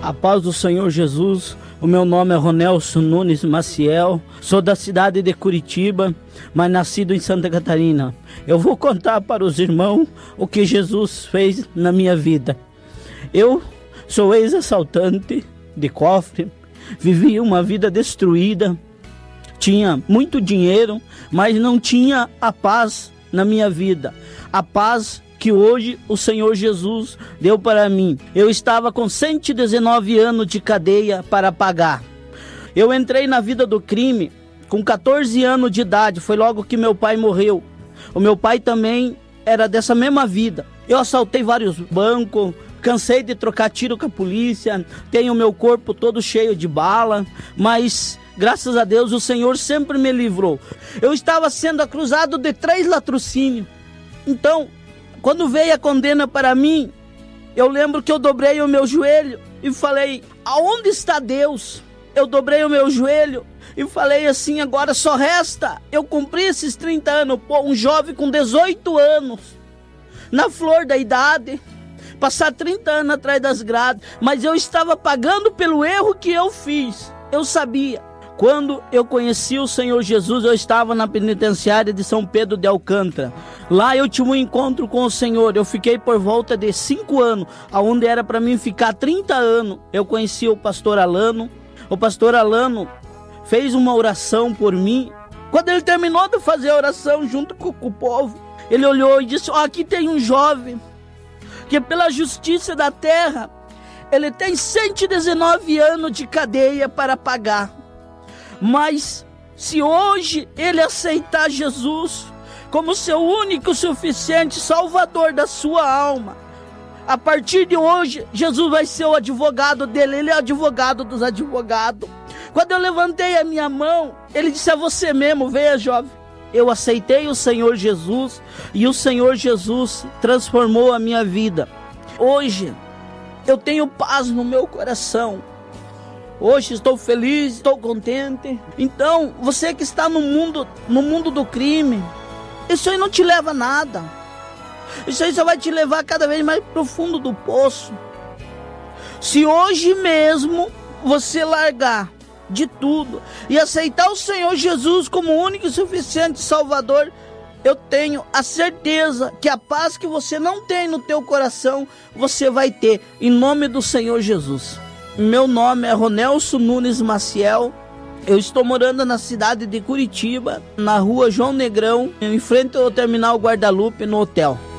A paz do Senhor Jesus. O meu nome é Ronelson Nunes Maciel, sou da cidade de Curitiba, mas nascido em Santa Catarina. Eu vou contar para os irmãos o que Jesus fez na minha vida. Eu sou ex-assaltante de cofre, vivi uma vida destruída, tinha muito dinheiro, mas não tinha a paz na minha vida. A paz que hoje o Senhor Jesus deu para mim. Eu estava com 119 anos de cadeia para pagar. Eu entrei na vida do crime com 14 anos de idade, foi logo que meu pai morreu. O meu pai também era dessa mesma vida. Eu assaltei vários bancos, cansei de trocar tiro com a polícia, tenho meu corpo todo cheio de bala, mas graças a Deus o Senhor sempre me livrou. Eu estava sendo acusado de 3 latrocínios. Então, quando veio a condena para mim, eu lembro que eu dobrei o meu joelho e falei: aonde está Deus? Eu dobrei o meu joelho e falei assim: agora só resta eu cumprir esses 30 anos, pô, um jovem com 18 anos, na flor da idade, passar 30 anos atrás das grades, mas eu estava pagando pelo erro que eu fiz, eu sabia. Quando eu conheci o Senhor Jesus, eu estava na penitenciária de São Pedro de Alcântara. Lá eu tive um encontro com o Senhor. Eu fiquei por volta de 5 anos, aonde era para mim ficar 30 anos. Eu conheci o pastor Alano. O pastor Alano fez uma oração por mim. Quando ele terminou de fazer a oração junto com o povo, ele olhou e disse: aqui tem um jovem que pela justiça da terra, ele tem 119 anos de cadeia para pagar. Mas se hoje ele aceitar Jesus como seu único, suficiente Salvador da sua alma, a partir de hoje Jesus vai ser o advogado dele. Ele é o advogado dos advogados. Quando eu levantei a minha mão, ele disse: é você mesmo, venha, jovem. Eu aceitei o Senhor Jesus e o Senhor Jesus transformou a minha vida. Hoje eu tenho paz no meu coração. Hoje estou feliz, estou contente. Então, você que está no mundo do crime, isso aí não te leva a nada. Isso aí só vai te levar cada vez mais para o fundo do poço. Se hoje mesmo você largar de tudo e aceitar o Senhor Jesus como o único e suficiente Salvador, eu tenho a certeza que a paz que você não tem no teu coração, você vai ter, em nome do Senhor Jesus. Meu nome é Ronelson Nunes Maciel. Eu estou morando na cidade de Curitiba, na rua João Negrão, em frente ao terminal Guadalupe, no hotel.